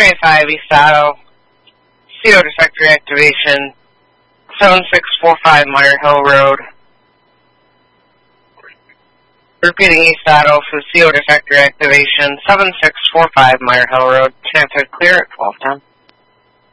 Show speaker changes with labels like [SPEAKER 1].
[SPEAKER 1] 385 East Saddle, CO defect reactivation, 7645 Meyer Hill Road. Repeating East Saddle for CO defect reactivation, 7645 Meyer Hill Road. Chance clear at 1210.